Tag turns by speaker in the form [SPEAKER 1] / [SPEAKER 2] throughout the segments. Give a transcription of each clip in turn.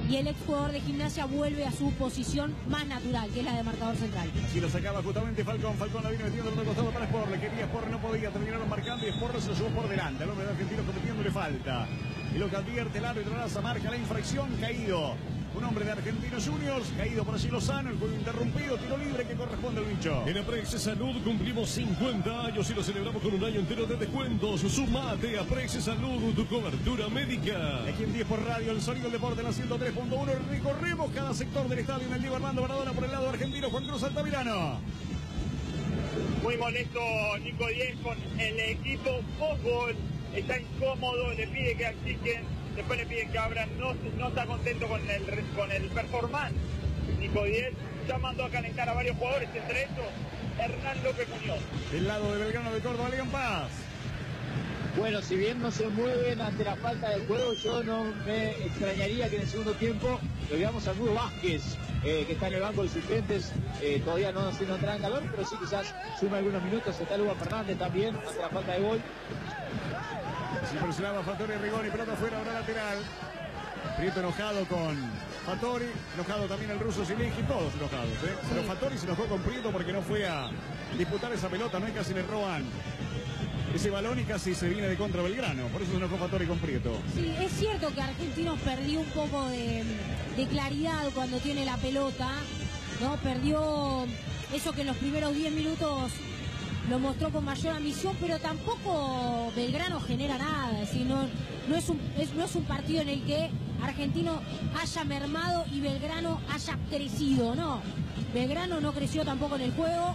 [SPEAKER 1] y el exjugador de Gimnasia vuelve a su posición más natural, que es la de marcador central.
[SPEAKER 2] Así lo sacaba justamente Falcón. Falcón la vino metiendo por otro costado para Sport. Le quería Sport, no podía, terminaron marcando y Sport se lo llevó por delante. El hombre de Argentino cometiéndole falta. Y lo que advierte el árbitro Araza, marca la infracción, caído. Un hombre de Argentinos Juniors, caído por allí Lozano, el juego interrumpido, tiro libre que corresponde al bicho.
[SPEAKER 3] En Aprex Salud cumplimos 50 años y lo celebramos con un año entero de descuentos. Sumate a Aprex Salud, tu cobertura médica.
[SPEAKER 2] Aquí en 10 por radio, el sonido del deporte en la 103.1. Recorremos cada sector del estadio en el Diego Armando Maradona por el lado argentino, Juan Cruz Altamirano.
[SPEAKER 4] Muy molesto Nico Díez con el equipo fútbol. Está incómodo, le pide que achiquen. Después le piden que abran, no está contento con el performance. Nico Díez ya mandó a calentar a varios jugadores, entre ellos Hernán López Muñoz.
[SPEAKER 2] Del lado de Belgrano de Córdoba, León Paz.
[SPEAKER 5] Bueno, si bien no se mueven ante la falta de juego, yo no me extrañaría que en el segundo tiempo lo veamos a Rudo Vázquez, que está en el banco de suplentes, todavía no entra en calor, pero sí quizás suma algunos minutos. Está Lugo Fernández también ante la falta de gol.
[SPEAKER 2] Se presionaba Fattori Rigoni, pelota afuera, ahora lateral. Prieto enojado con Fattori, enojado también el ruso Zilinski, todos enojados, ¿eh? Sí. Pero Fattori se enojó con Prieto porque no fue a disputar esa pelota, ¿no? Y casi le roban ese balón y casi se viene de contra Belgrano. Por eso se enojó Fattori con Prieto.
[SPEAKER 1] Sí, es cierto que Argentinos perdió un poco de claridad cuando tiene la pelota, ¿no? Perdió eso que en los primeros 10 minutos lo mostró con mayor ambición, pero tampoco Belgrano genera nada. Es decir, no es un partido en el que Argentino haya mermado y Belgrano haya crecido, no. Belgrano no creció tampoco en el juego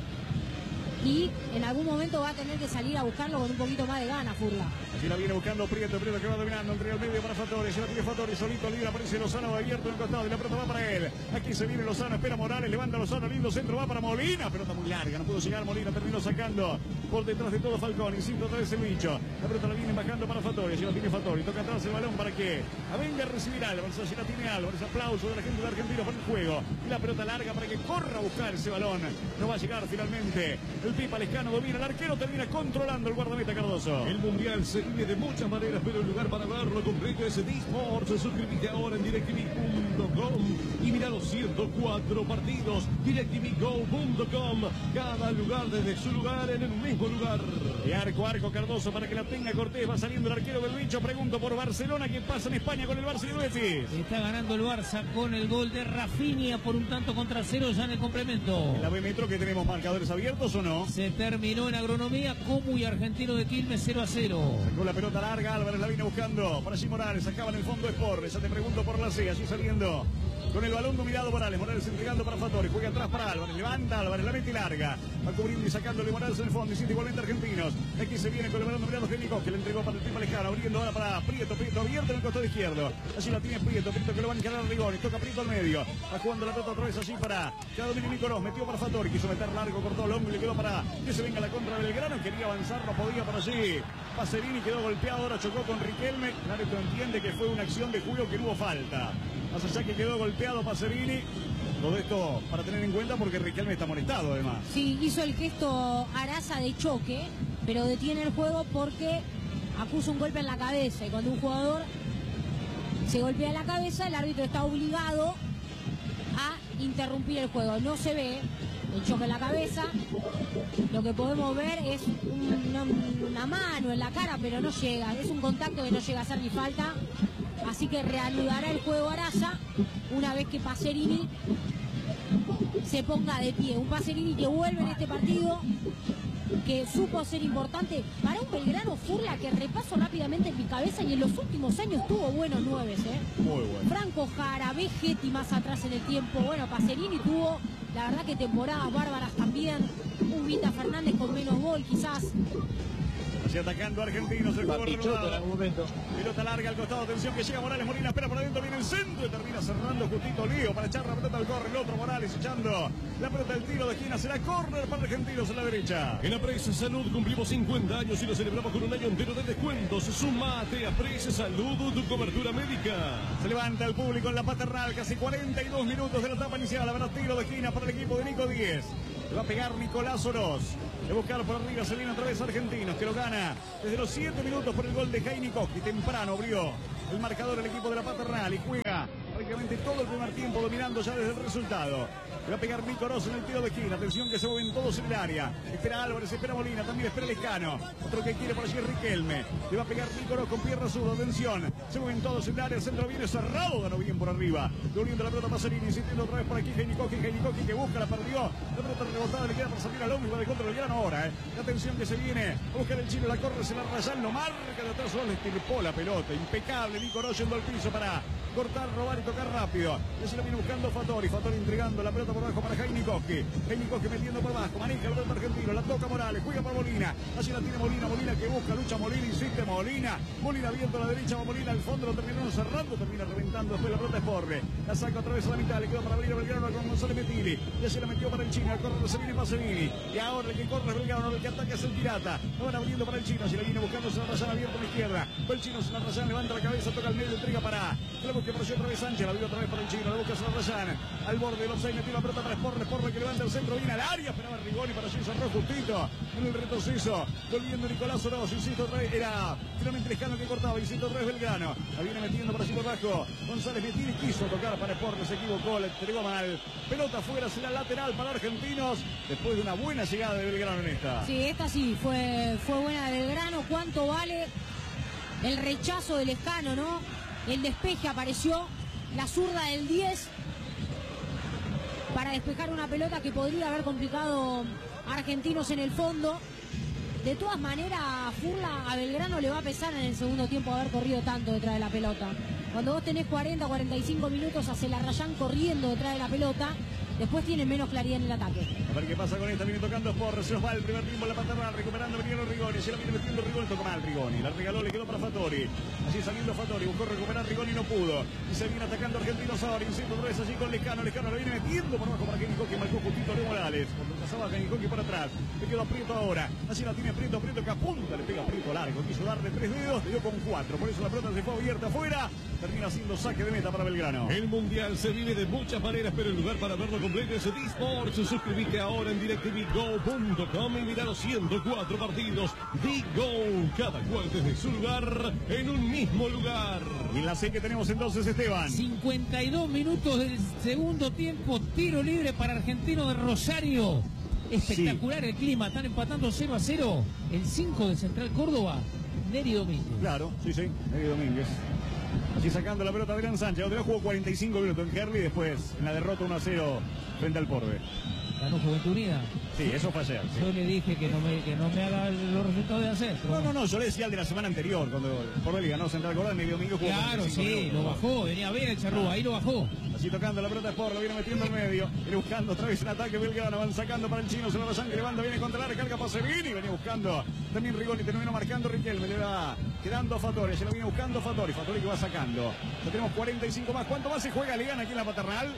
[SPEAKER 1] y en algún momento va a tener que salir a buscarlo con un poquito más de ganas, Furla.
[SPEAKER 2] Aquí la viene buscando Prieto que va dominando entre el medio para Fattori, se la tiene Fattori solito, libre, aparece Lozano abierto en el costado y la pelota va para él. Aquí se viene Lozano, espera Morales, levanta Lozano, lindo centro, va para Molina, pelota muy larga, no pudo llegar Molina, terminó sacando por detrás de todo Falcón, insisto otra vez el bicho. La pelota la viene bajando para Fattori, allí la tiene Fattori, toca atrás el balón para que venga a recibir Álvarez, allí la tiene Álvarez, aplauso de la gente de Argentina por el juego. Y la pelota larga para que corra a buscar ese balón, no va a llegar finalmente. El Pipa Lescano domina, el arquero termina controlando el guardameta Cardoso.
[SPEAKER 3] El Mundial se vive de muchas maneras, pero el lugar para verlo completo es D-Sports. Suscríbete ahora en DirecTV.com y mira los 104 partidos. DirecTVGo.com. Cada lugar desde su lugar en el mismo lugar.
[SPEAKER 2] Y arco Cardoso para que la tenga Cortés. Va saliendo el arquero del bicho. Pregunto por Barcelona. ¿Qué pasa en España con el Barça y Betis?
[SPEAKER 6] Está ganando el Barça con el gol de Rafinha por un tanto contra cero ya en el complemento.
[SPEAKER 2] En la B Metro, que tenemos marcadores abiertos o no.
[SPEAKER 6] Se terminó en agronomía. Comu y Argentino de Quilmes 0-0.
[SPEAKER 2] Con la pelota larga, Álvarez la viene buscando para allí Morales, acaba en el fondo Sport, ya te pregunto por la C, allí saliendo con el balón dominado Morales, Morales entregando para Fattori, juega atrás para Álvarez, levanta Álvarez, la mete larga, va cubriendo y sacándole Morales en el fondo, y siente igualmente Argentinos, aquí se viene con el balón dominado Génico, que le entregó para el Pipa Lescano, abriendo ahora para Prieto abierto en el costado izquierdo, allí la tiene Prieto que lo va a encarar Rigoni, toca Prieto al medio, va jugando la pelota otra vez allí para Dominic Nicolás, metió para Fattori, quiso meter largo, cortó el hombro y le quedó para que se venga la contra del Belgrano, quería avanzar, no podía por allí, Pacerini quedó golpeado, ahora chocó con Riquelme, el árbitro entiende que fue una acción de Julio que no hubo falta. Más allá que quedó golpeado Pacerini, todo esto para tener en cuenta porque Riquelme está molestado además.
[SPEAKER 1] Sí, hizo el gesto Araza de choque, pero detiene el juego porque acusa un golpe en la cabeza. Y cuando un jugador se golpea en la cabeza, el árbitro está obligado a interrumpir el juego. No se ve el choque en la cabeza, lo que podemos ver es una mano en la cara, pero no llega, es un contacto que no llega a ser ni falta. Así que reanudará el juego Araza una vez que Pacerini se ponga de pie. Un Pacerini que vuelve en este partido, que supo ser importante para un Belgrano Furla que repaso rápidamente en mi cabeza y en los últimos años tuvo buenos nueves,
[SPEAKER 2] Muy bueno.
[SPEAKER 1] Franco Jara, Vegetti más atrás en el tiempo. Bueno, Pacerini tuvo, la verdad, que temporadas bárbaras también. Un Vita Fernández con menos gol quizás.
[SPEAKER 2] Así atacando a Argentinos, el juego reanudado. Pelota larga al costado, atención que llega Morales, Molina espera por adentro, viene el centro y termina cerrando justito Lío para echar la pelota al córner. El otro Morales echando la pelota del tiro de esquina, será córner para Argentinos en la derecha.
[SPEAKER 3] En Aprex Salud cumplimos 50 años y lo celebramos con un año entero de descuentos. Sumate a Aprex Salud, tu cobertura médica.
[SPEAKER 2] Se levanta el público en la paternal, casi 42 minutos de la etapa inicial. La verdad, tiro de esquina para el equipo de Nico Díez. Le va a pegar Nicolás Oroz. De buscar por arriba, se viene otra vez Argentinos, que lo gana desde los 7 minutos por el gol de Jaime Koski. Temprano abrió el marcador el equipo de la paternal y juega para que todo el primer tiempo dominando ya desde el resultado. Le va a pegar Nico Ross en el tiro de esquina. Atención que se mueven todos en el área. Espera Álvarez, espera Molina, también espera Lescano. Otro que quiere por allí es Riquelme. Le va a pegar Nico Ross con pierna zurda. Atención. Se mueven todos en el área. El centro viene cerrado. Ganó bien por arriba. Devolviendo la pelota Pasolini. Insistiendo otra vez por aquí. Heinicoki que busca, la perdió. La pelota rebotada le queda para salir al hombre. Va de contra el Belgrano ahora. Atención que se viene a buscar el chino. La corre, se la raya. Lo marca de atrás. Solo le estirpó la pelota. Impecable. Nico Ross yendo al piso para cortar, robar y tocar rápido. Y así lo viene buscando Fattori. Fattori entregando la pelota por abajo para Heinicoki. Heinicoki metiendo por abajo. Maneja el pelota argentino. La toca Morales. Juega para Molina. Así la tiene Molina. Molina que busca, lucha Molina. Insiste Molina. Molina viendo a la derecha. Va Molina al fondo. Lo terminó cerrando. Termina reventando. Después la pelota es Porre. La saca a través de la mitad. Le queda para abrir a Belgrano con González Metili. Y así la metió para el chino. Al correr se viene Pasolini. Y ahora el que corre es Belgrano. El que ataca es el Pirata. Lo van abriendo para el chino. Así la viene buscando. Se la rayan abierta a la izquierda. El chino se la rayan. Levanta la cabeza. Toca al medio. Entrega para. Que la busque por allí otra vez Sánchez. La vio otra vez para el chino. La busca se la rayan. Al borde del offside. Metió la pelota para Sporre. Sporre que levanta el centro. Viene al área. Esperaba Rigoni para allí. Cerró justito. En el retroceso. Volviendo Nicolás Oroz. Insisto otra vez. Era finalmente Lescano que cortaba. Insisto otra vez Belgrano. La viene metiendo por allí por abajo. González Metili quiso tocar para Sporre. Se equivocó. Le entregó mal. Pelota fuera. Será lateral para Argentinos. Después de una buena llegada de Belgrano en esta.
[SPEAKER 1] Sí, esta sí fue buena de Belgrano. ¿Cuánto vale el rechazo del Lescano, no? El despeje apareció. La zurda del 10 para despejar una pelota que podría haber complicado a Argentinos en el fondo. De todas maneras, Furla a Belgrano le va a pesar en el segundo tiempo haber corrido tanto detrás de la pelota. Cuando vos tenés 40, 45 minutos, hace la Rayán corriendo detrás de la pelota. Después tienen menos claridad en el ataque.
[SPEAKER 2] A ver qué pasa con esta. Viene tocando Sporre. Se nos va el primer tiempo en la paternal. Recuperando Emiliano Rigoni. Se la viene metiendo Rigoni. Tocó mal Rigoni. La regaló, le quedó para Fattori. Así saliendo Fattori. Buscó recuperar Rigoni y no pudo. Y se viene atacando Argentinos ahora. Insisto otra vez allí con Lescano. Lescano la viene metiendo por abajo para Heinicoki. Marcó justito Leo Morales. Cuando pasaba Heinicoki por atrás. Le quedó Prieto ahora. Así la tiene Prieto. Prieto que apunta. Le pega Prieto largo. Quiso darle 3 dedos. Le dio con 4. Por eso la pelota se fue abierta afuera. Termina siendo saque de meta para Belgrano.
[SPEAKER 3] El Mundial se vive de muchas maneras, pero el lugar para verlo completo es D-Sports. Suscríbete ahora en DirecTVGo.com y mira los 104 partidos. D-Go, cada cual desde su lugar, en un mismo lugar.
[SPEAKER 2] Y en la C que tenemos entonces, Esteban.
[SPEAKER 6] 52 minutos del segundo tiempo, tiro libre para Argentino de Rosario. Espectacular el clima, están empatando 0-0. El 5 de Central Córdoba, Neri Domínguez.
[SPEAKER 2] Claro, sí, Neri Domínguez. Así sacando la pelota de Gran Sánchez. Donde jugó 45 minutos en Herli. Después en la derrota 1-0 frente al Porbe.
[SPEAKER 6] Ganó Juventud Unida.
[SPEAKER 2] Sí, eso fue ayer. Sí.
[SPEAKER 6] Yo le dije que no me haga los resultados de hacer.
[SPEAKER 2] No, yo le decía el de la semana anterior, cuando Porbe le ganó Central Córdoba, Neri Domínguez jugó.
[SPEAKER 6] Claro, sí, lo bajó, venía a ver el Charrúa, ahí lo bajó.
[SPEAKER 2] Así tocando la pelota de Sport, lo viene metiendo al medio, viene buscando otra vez el ataque Belgrano, van sacando para el chino, se lo vayan que levanta, viene contra la recarga Pasolini, venía buscando también Rigoni, terminó marcando Riquelme, le va quedando a Fattori, se lo viene buscando Fattori que va sacando. Ya tenemos 45 más, ¿cuánto más se juega? Le gana aquí en la paternal.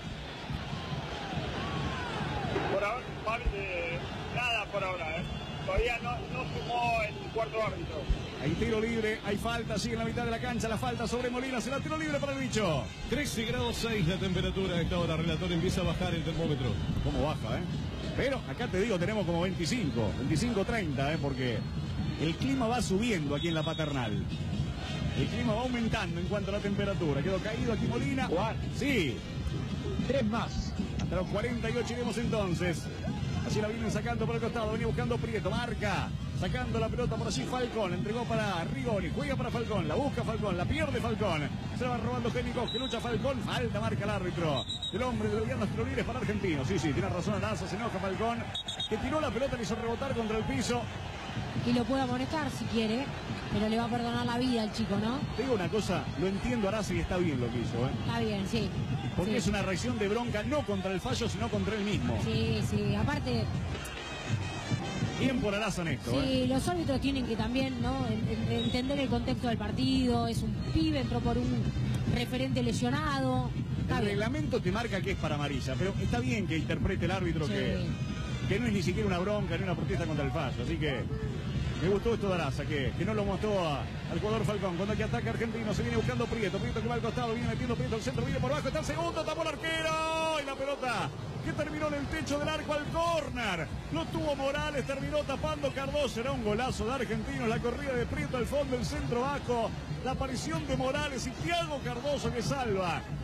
[SPEAKER 4] Por ahora, nada por ahora, Todavía no sumó el cuarto árbitro.
[SPEAKER 2] Hay tiro libre, hay falta, sigue en la mitad de la cancha, la falta sobre Molina, será tiro libre para el bicho.
[SPEAKER 3] 13 grados 6 la temperatura a esta hora, relator, empieza a bajar el termómetro.
[SPEAKER 2] ¿Cómo baja, Pero acá te digo, tenemos como 25-30, porque el clima va subiendo aquí en la paternal. El clima va aumentando en cuanto a la temperatura. Quedó caído aquí Molina.
[SPEAKER 5] Juan.
[SPEAKER 2] Sí.
[SPEAKER 5] 3 más.
[SPEAKER 2] Hasta los 48 iremos entonces. Así la vienen sacando por el costado. Venía buscando Prieto. Marca. Sacando la pelota por allí Falcón. Entregó para Rigoni. Juega para Falcón. La busca Falcón. La pierde Falcón. Se la va robando Heinicoki. Que lucha Falcón. Falta marca el árbitro. El hombre de Belgrano, tiro libre para Argentinos. Sí, tiene razón Araza. Se enoja Falcón. Que tiró la pelota. Le hizo rebotar contra el piso.
[SPEAKER 1] Y lo puede amonestar si quiere. Pero le va a perdonar la vida al chico, ¿no?
[SPEAKER 2] Te digo una cosa. Lo entiendo Araza y está bien lo que hizo,
[SPEAKER 1] Está bien, sí.
[SPEAKER 2] Porque
[SPEAKER 1] sí.
[SPEAKER 2] Es una reacción de bronca, no contra el fallo, sino contra él mismo.
[SPEAKER 1] Sí, aparte...
[SPEAKER 2] Bien por Araza en esto,
[SPEAKER 1] Sí, los árbitros tienen que también, ¿no? Entender el contexto del partido. Es un pibe, entró por un referente lesionado.
[SPEAKER 2] El reglamento te marca que es para amarilla, pero está bien que interprete el árbitro que no es ni siquiera una bronca ni una protesta contra el fallo. Así que me gustó esto de Araza, que no lo mostró al jugador Falcón. Cuando aquí ataca Argentino, se viene buscando Prieto que va al costado, viene metiendo Prieto al centro, viene por abajo, está el segundo, tapó el arquero y la pelota que terminó en el techo del arco al córner. Lo tuvo Morales, terminó tapando Cardoso. Era un golazo de Argentinos, la corrida de Prieto al fondo, el centro bajo, la aparición de Morales y Thiago Cardoso que salva.